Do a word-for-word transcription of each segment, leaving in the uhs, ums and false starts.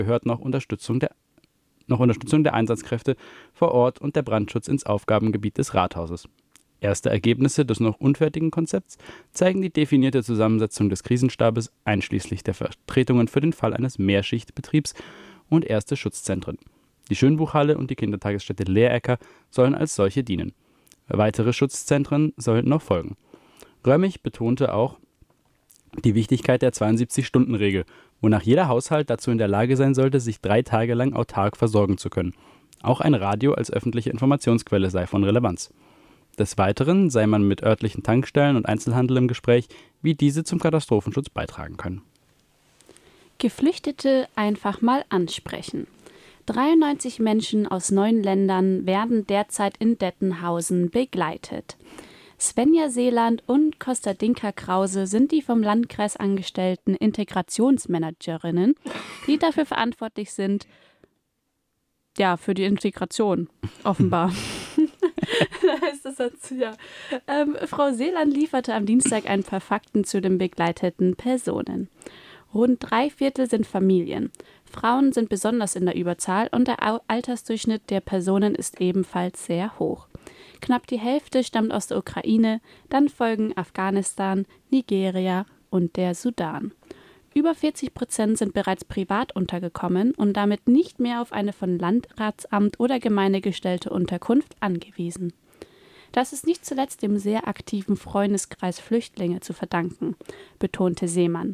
gehört noch Unterstützung der, noch Unterstützung der Einsatzkräfte vor Ort und der Brandschutz ins Aufgabengebiet des Rathauses. Erste Ergebnisse des noch unfertigen Konzepts zeigen die definierte Zusammensetzung des Krisenstabes einschließlich der Vertretungen für den Fall eines Mehrschichtbetriebs und erste Schutzzentren. Die Schönbuchhalle und die Kindertagesstätte Lehrecker sollen als solche dienen. Weitere Schutzzentren sollten noch folgen. Römmig betonte auch die Wichtigkeit der zweiundsiebzig-Stunden-Regel, wonach jeder Haushalt dazu in der Lage sein sollte, sich drei Tage lang autark versorgen zu können. Auch ein Radio als öffentliche Informationsquelle sei von Relevanz. Des Weiteren sei man mit örtlichen Tankstellen und Einzelhandel im Gespräch, wie diese zum Katastrophenschutz beitragen können. Geflüchtete einfach mal ansprechen. dreiundneunzig Menschen aus neun Ländern werden derzeit in Dettenhausen begleitet. Svenja Seeland und Kostadinka Krause sind die vom Landkreis angestellten Integrationsmanagerinnen, die dafür verantwortlich sind, ja, für die Integration, offenbar. Da heißt es dazu, ja. Ähm, Frau Seeland lieferte am Dienstag ein paar Fakten zu den begleiteten Personen. Rund drei Viertel sind Familien. Frauen sind besonders in der Überzahl und der Altersdurchschnitt der Personen ist ebenfalls sehr hoch. Knapp die Hälfte stammt aus der Ukraine, dann folgen Afghanistan, Nigeria und der Sudan. Über vierzig Prozent sind bereits privat untergekommen und damit nicht mehr auf eine von Landratsamt oder Gemeinde gestellte Unterkunft angewiesen. Das ist nicht zuletzt dem sehr aktiven Freundeskreis Flüchtlinge zu verdanken, betonte Seemann.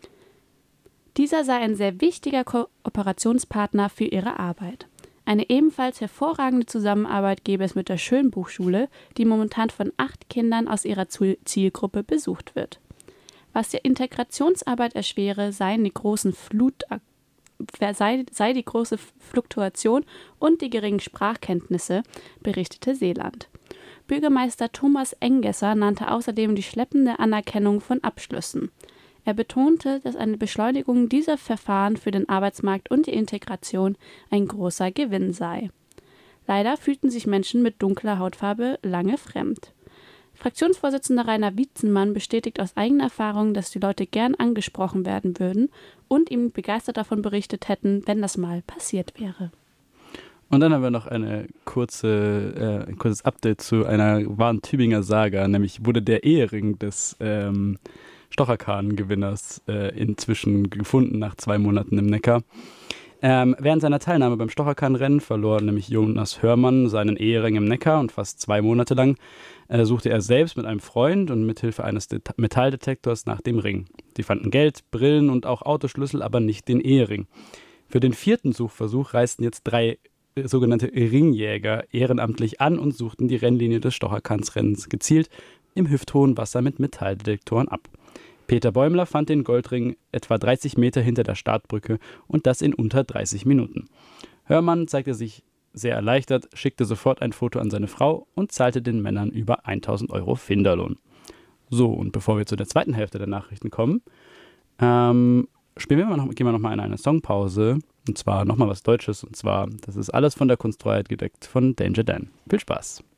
Dieser sei ein sehr wichtiger Kooperationspartner für ihre Arbeit. Eine ebenfalls hervorragende Zusammenarbeit gäbe es mit der Schönbuchschule, die momentan von acht Kindern aus ihrer Zielgruppe besucht wird. Was die Integrationsarbeit erschwere, seien die großen Flut, sei, sei die große Fluktuation und die geringen Sprachkenntnisse, berichtete Seeland. Bürgermeister Thomas Engesser nannte außerdem die schleppende Anerkennung von Abschlüssen. Er betonte, dass eine Beschleunigung dieser Verfahren für den Arbeitsmarkt und die Integration ein großer Gewinn sei. Leider fühlten sich Menschen mit dunkler Hautfarbe lange fremd. Fraktionsvorsitzender Rainer Wietzenmann bestätigt aus eigener Erfahrung, dass die Leute gern angesprochen werden würden und ihm begeistert davon berichtet hätten, wenn das mal passiert wäre. Und dann haben wir noch eine kurze, äh, ein kurzes Update zu einer wahren Tübinger Saga, nämlich wurde der Ehering des ähm, Stocherkahn-Gewinners äh, inzwischen gefunden nach zwei Monaten im Neckar. Ähm, während seiner Teilnahme beim Stocherkahn-Rennen verlor nämlich Jonas Hörmann seinen Ehering im Neckar und fast zwei Monate lang äh, suchte er selbst mit einem Freund und mithilfe eines Det- Metalldetektors nach dem Ring. Sie fanden Geld, Brillen und auch Autoschlüssel, aber nicht den Ehering. Für den vierten Suchversuch reisten jetzt drei äh, sogenannte Ringjäger ehrenamtlich an und suchten die Rennlinie des Stocherkahns-Rennens gezielt im hüfthohen Wasser mit Metalldetektoren ab. Peter Bäumler fand den Goldring etwa dreißig Meter hinter der Startbrücke und das in unter dreißig Minuten. Hörmann zeigte sich sehr erleichtert, schickte sofort ein Foto an seine Frau und zahlte den Männern über tausend Euro Finderlohn. So, und bevor wir zu der zweiten Hälfte der Nachrichten kommen, ähm, spielen wir mal noch, gehen wir nochmal in eine Songpause. Und zwar nochmal was Deutsches. Und zwar, das ist alles von der Kunstfreiheit gedeckt von Danger Dan. Viel Spaß!